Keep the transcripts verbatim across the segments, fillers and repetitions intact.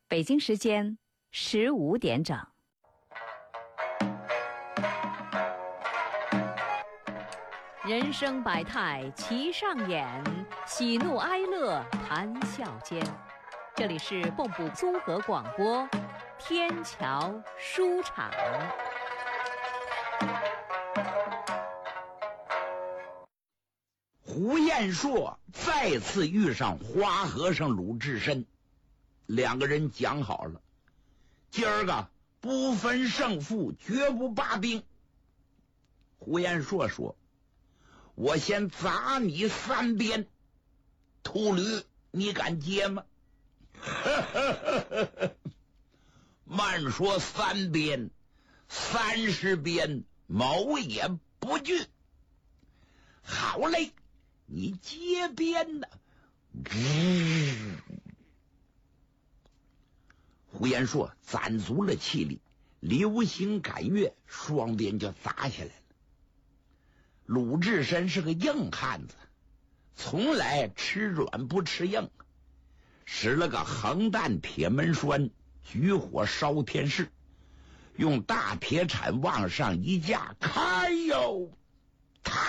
北京时间十五点整。人生百态齐上演，喜怒哀乐谈笑间。这里是蚌埠综合广播天桥书场。 胡彦硕再次遇上花和尚鲁智深，两个人讲好了，今儿个不分胜负，绝不罢兵。胡彦硕说：“我先砸你三鞭，秃驴，你敢接吗？”慢说三鞭，三十鞭，某也不惧。好嘞，你接鞭呢？胡彦硕攒足了气力，流星赶月，双鞭就砸下来了。鲁智深是个硬汉子，从来吃软不吃硬，使了个横弹铁门栓，举火烧天势，用大铁铲往上一架，开哟！啪！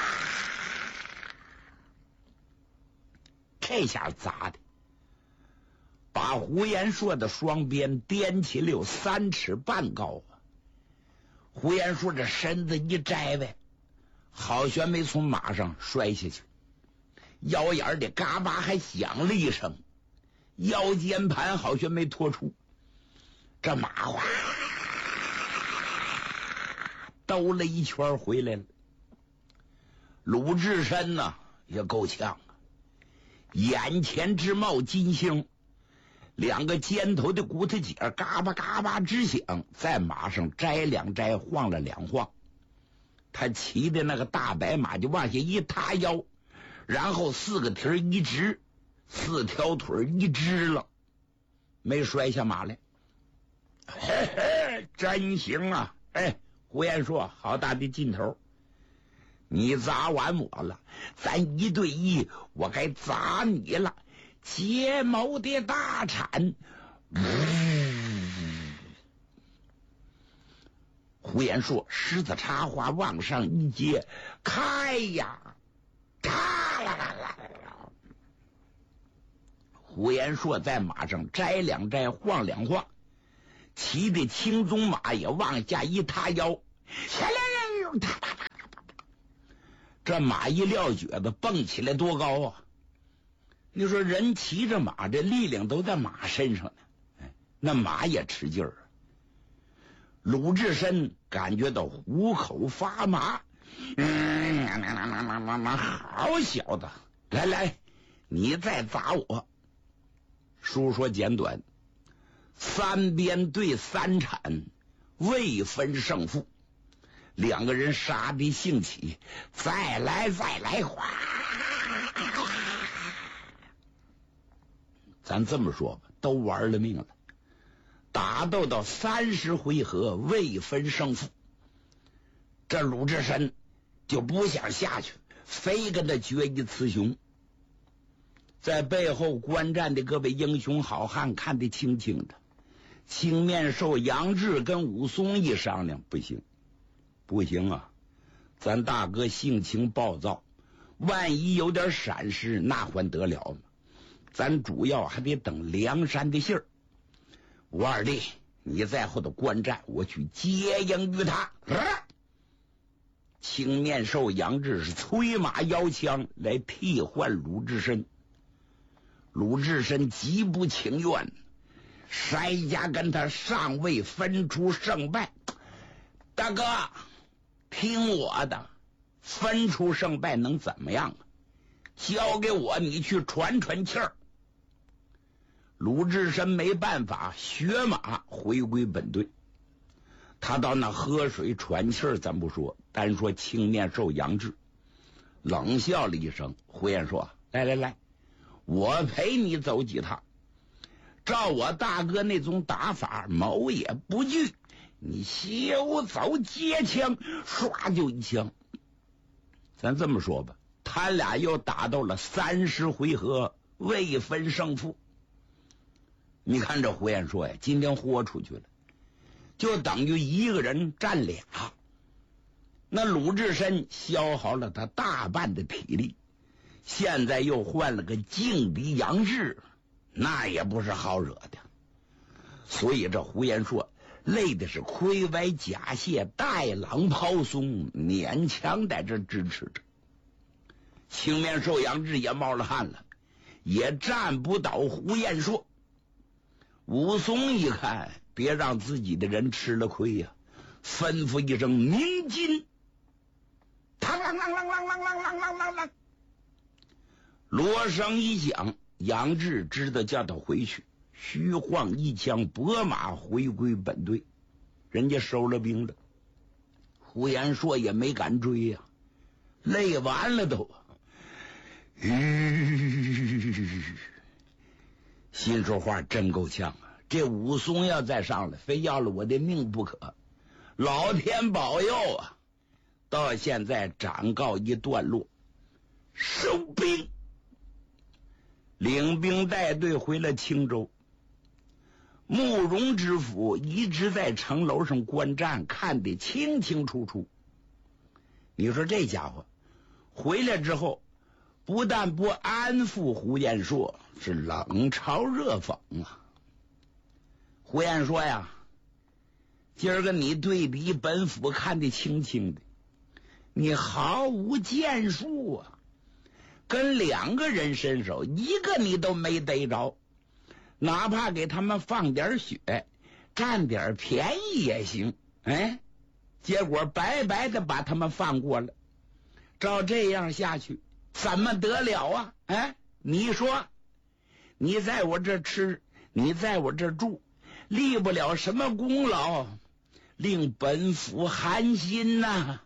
这下砸的把胡彦硕的双鞭掂起了有三尺半高啊！胡彦硕这身子一摘呗，好悬没从马上摔下去，腰眼的嘎巴还响了一声，腰间盘好悬没脱出，这马哗兜了一圈回来了。鲁智深呢也够呛啊，眼前直冒金星，两个肩头的骨头节嘎巴嘎巴直响，在马上摘两摘，晃了两晃。他骑的那个大白马就往下一塌腰，然后四个蹄一直，四条腿一直了，没摔下马来。嘿嘿，真行啊！哎，胡彦硕，好大的劲头！你砸完我了，咱一对一，我该砸你了。结毛的大铲，胡彦硕狮子插花往上一接，开呀！咔啦啦啦啦！胡彦硕在马上摘两摘，晃两晃，骑的青鬃马也往下一塌腰，下来了，哒哒哒哒哒。这马一撂蹶子，蹦起来多高啊！你说人骑着马，这力量都在马身上呢，哎，那马也吃劲儿。鲁智深感觉到虎口发麻，嗯，好小子，来来，你再砸我。书说简短，三鞭对三铲，未分胜负。两个人杀敌兴起，再来再来，哗！咱这么说吧，都玩了命了，打斗到三十回合未分胜负。这鲁智深就不想下去，非跟他决一雌雄。在背后观战的各位英雄好汉看得清清的，青面兽杨志跟武松一商量，不行不行啊，咱大哥性情暴躁，万一有点闪失，那还得了吗？咱主要还得等梁山的信儿。吴二弟，你在后头观战，我去接应于他。啊、青面兽杨志是催马摇枪来替换鲁智深。鲁智深极不情愿，筛家跟他尚未分出胜败。大哥，听我的，分出胜败能怎么样啊？交给我，你去喘喘气儿。鲁智深没办法，学马回归本队。他到那喝水喘气儿咱不说，单说青面兽杨志冷笑了一声。胡彦说：“来来来，我陪你走几趟，照我大哥那种打法，某也不惧。你休走接枪，唰就一枪。咱这么说吧，他俩又打到了三十回合，未分胜负。 你看这胡延硕呀，今天豁出去了，就等于一个人占俩。那鲁智深消耗了他大半的体力，现在又换了个劲敌杨志，那也不是好惹的。所以这胡延硕累的是盔師甲械，带狼抛松，勉强在这支持着。青面兽杨志也冒了汗了，也站不倒胡延硕。武松一看，别让自己的人吃了亏呀、啊，吩咐一声鸣金，嘡啷啷啷啷啷啷啷啷啷啷，锣声一响，杨志知道叫他回去，虚晃一枪，拨马回归本队，人家收了兵了。胡延硕也没敢追呀、啊，累完了都。吁，心说话真够呛啊！这武松要再上来，非要了我的命不可。老天保佑啊！到现在暂告一段落，收兵。领兵带队回了青州。慕容知府一直在城楼上观战，看得清清楚楚。你说这家伙回来之后，不但不安抚胡延硕，是冷嘲热讽啊！胡延硕呀，今儿个你对比本府看得清清的，你毫无建树啊，跟两个人身手，一个你都没逮着，哪怕给他们放点血，占点便宜也行，哎，结果白白的把他们放过了。照这样下去怎么得了啊？哎，你说你在我这吃，你在我这住，立不了什么功劳，令本府寒心呐、啊！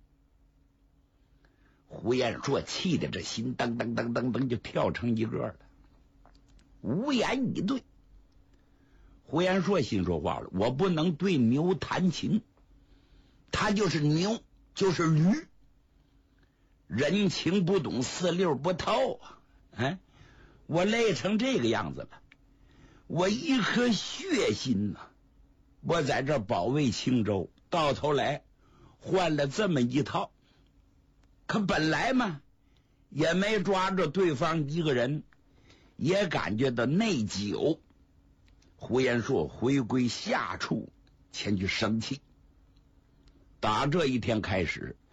胡延硕气得这心噔噔噔噔噔就跳成一个了，无言以对。胡延硕心说话了，我不能对牛弹琴，他就是牛就是驴，人情不懂，四六不透啊！哎，我累成这个样子了，我一颗血心呐、啊！我在这保卫青州，到头来换了这么一套，可本来嘛也没抓着对方一个人，也感觉到内疚。胡延硕回归下处前去生气。打这一天开始，